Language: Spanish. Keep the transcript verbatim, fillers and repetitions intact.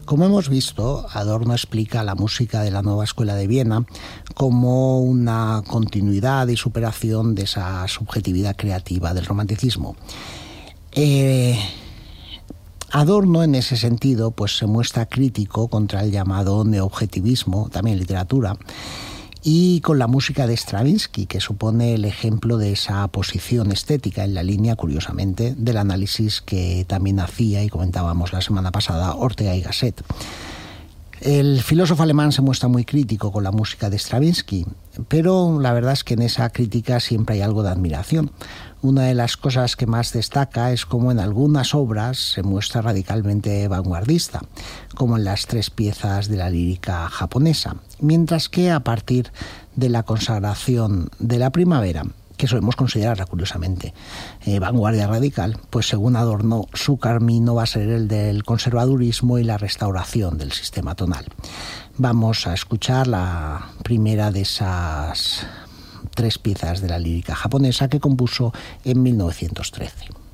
Como hemos visto, Adorno explica la música de la nueva escuela de Viena como una continuidad y superación de esa subjetividad creativa del romanticismo. Eh, Adorno, en ese sentido, pues se muestra crítico contra el llamado neoobjetivismo, también en literatura, y con la música de Stravinsky, que supone el ejemplo de esa posición estética en la línea, curiosamente, del análisis que también hacía y comentábamos la semana pasada Ortega y Gasset. El filósofo alemán se muestra muy crítico con la música de Stravinsky, pero la verdad es que en esa crítica siempre hay algo de admiración. Una de las cosas que más destaca es cómo en algunas obras se muestra radicalmente vanguardista, como en las tres piezas de la lírica japonesa, mientras que a partir de la consagración de la primavera, que solemos considerarla curiosamente eh, vanguardia radical, pues según Adorno su camino va a ser el del conservadurismo y la restauración del sistema tonal. Vamos a escuchar la primera de esas tres piezas de la lírica japonesa que compuso en mil novecientos trece.